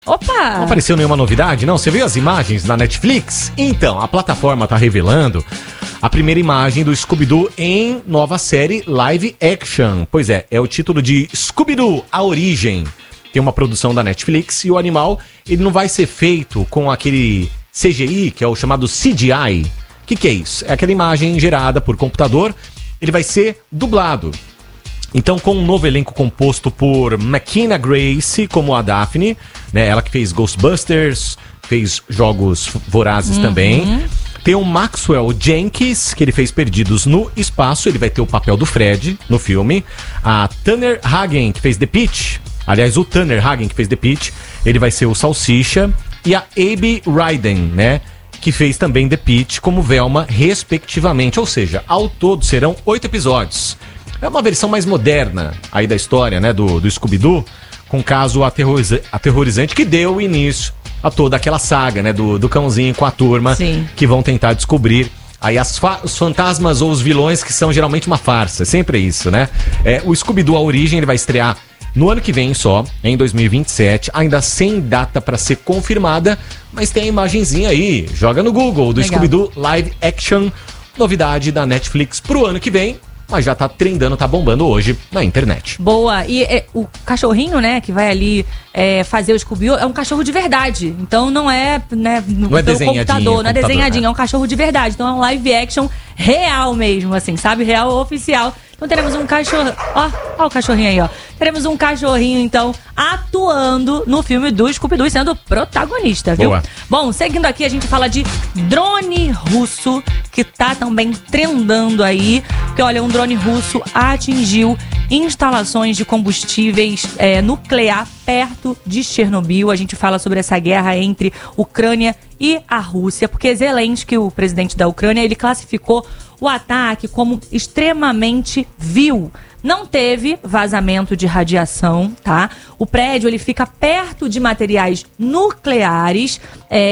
Opa! Não apareceu nenhuma novidade, não? Você viu as imagens na Netflix? Então, a plataforma tá revelando a primeira imagem do Scooby-Doo em nova série live action. Pois é o título de Scooby-Doo, A Origem. Tem uma produção da Netflix e o animal, ele não vai ser feito com aquele CGI, que é o chamado CGI. O que é isso? É aquela imagem gerada por computador, ele vai ser dublado. Então, com um novo elenco composto por McKenna Grace como a Daphne, né? Ela que fez Ghostbusters, fez Jogos Vorazes também. Tem o Maxwell Jenkins, que ele fez Perdidos no Espaço, ele vai ter o papel do Fred no filme. A Tanner Hagen, que fez The Pitch, aliás, o Tanner Hagen, que fez The Pitch, ele vai ser o Salsicha. E a Abby Ryden, né? Que fez também The Pitch como Velma, respectivamente. Ou seja, ao todo serão 8 episódios. É uma versão mais moderna aí da história, né, do Scooby-Doo, com um caso aterrorizante que deu início a toda aquela saga, né, do cãozinho com a turma. Sim. Que vão tentar descobrir aí os fantasmas ou os vilões que são geralmente uma farsa. Sempre é isso, né? O Scooby-Doo, A Origem, ele vai estrear no ano que vem só, em 2027, ainda sem data para ser confirmada, mas tem a imagenzinha aí, joga no Google, do Scooby-Doo Live Action, novidade da Netflix pro ano que vem. Mas já tá trendando, tá bombando hoje na internet. Boa. E o cachorrinho, né, que vai ali fazer o Scooby-Doo, é um cachorro de verdade. Então não é, né, não é pelo computador, não é desenhadinho, né? É um cachorro de verdade. Então é um live action real mesmo, assim, sabe? Real oficial. Então teremos um cachorro... Ó o cachorrinho aí, ó. Teremos um cachorrinho, então, atuando no filme do Scooby-Doo, sendo protagonista, viu? Boa. Bom, seguindo aqui, a gente fala de drone russo, que tá também trendando aí. Porque, olha, um drone russo atingiu instalações de combustíveis nuclear perto de Chernobyl. A gente fala sobre essa guerra entre Ucrânia e a Rússia, porque Zelensky, o presidente da Ucrânia, ele classificou o ataque como extremamente vil. Não teve vazamento de radiação, tá? O prédio, ele fica perto de materiais nucleares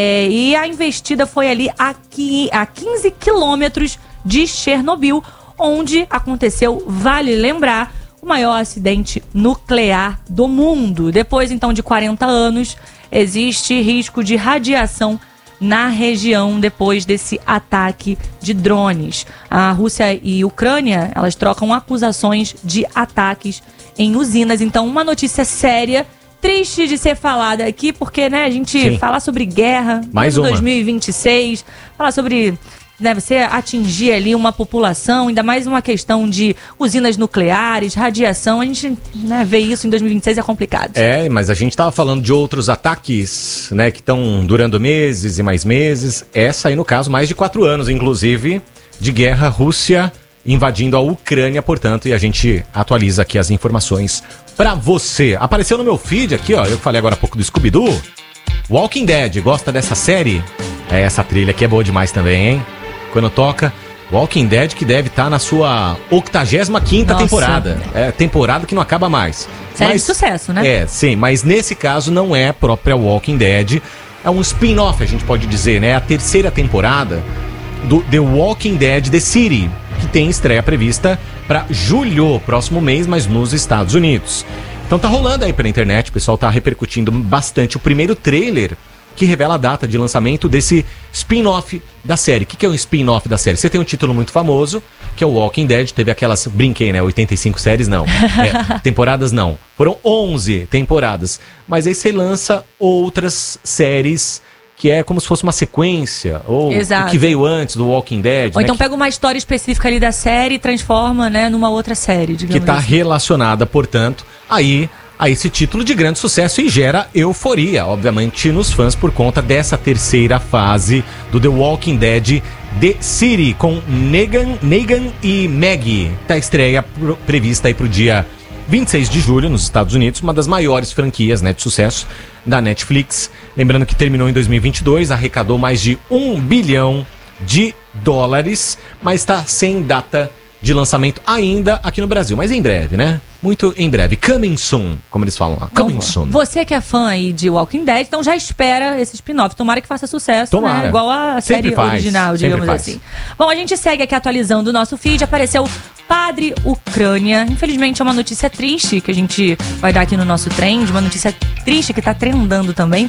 e a investida foi ali a 15 quilômetros de Chernobyl, onde aconteceu, vale lembrar, o maior acidente nuclear do mundo. Depois, então, de 40 anos, existe risco de radiação na região depois desse ataque de drones. A Rússia e a Ucrânia, elas trocam acusações de ataques em usinas. Então, uma notícia séria, triste de ser falada aqui, porque, né, a gente fala sobre guerra, mais uma 2026, falar sobre... você atingir ali uma população, ainda mais uma questão de usinas nucleares, radiação. A gente, né, vê isso em 2026 é complicado. Mas a gente estava falando de outros ataques, né, que estão durando meses e mais meses. Essa aí, no caso, mais de 4 anos, inclusive, de guerra, Rússia invadindo a Ucrânia, portanto, e a gente atualiza aqui as informações para você. Apareceu no meu feed aqui, ó, eu falei agora há pouco do Scooby-Doo. Walking Dead, gosta dessa série? Essa trilha aqui é boa demais também, hein? Quando toca Walking Dead, que deve estar na sua 85ª temporada. Temporada que não acaba mais. Série de sucesso, né? Sim, mas nesse caso não é a própria Walking Dead. É um spin-off, a gente pode dizer, né? É a 3ª temporada do The Walking Dead The City, que tem estreia prevista para julho, próximo mês, mas nos Estados Unidos. Então tá rolando aí pela internet, o pessoal tá repercutindo bastante o primeiro trailer que revela a data de lançamento desse spin-off da série. O que é um spin-off da série? Você tem um título muito famoso, que é o Walking Dead. Teve aquelas, brinquei, né? 85 séries, não. Temporadas, não. Foram 11 temporadas. Mas aí você lança outras séries que é como se fosse uma sequência, ou o que veio antes do Walking Dead. Ou então pega uma história específica ali da série e transforma, né, numa outra série, digamos que está assim. Relacionada, portanto, a esse título de grande sucesso e gera euforia, obviamente, nos fãs por conta dessa 3ª fase do The Walking Dead The City, com Negan e Maggie. Tá estreia prevista aí pro dia 26 de julho nos Estados Unidos, uma das maiores franquias, né, de sucesso da Netflix. Lembrando que terminou em 2022, arrecadou mais de $1 bilhão, mas está sem data de lançamento ainda aqui no Brasil, mas em breve, né? Muito em breve. Coming soon, como eles falam lá. Coming soon. Você que é fã aí de Walking Dead, então já espera esse spin-off. Tomara que faça sucesso, tomara, né? Igual a série original, digamos assim. Bom, a gente segue aqui atualizando o nosso feed. Apareceu Padre Ucrânia. Infelizmente é uma notícia triste que a gente vai dar aqui no nosso trend, uma notícia triste que tá trendando também.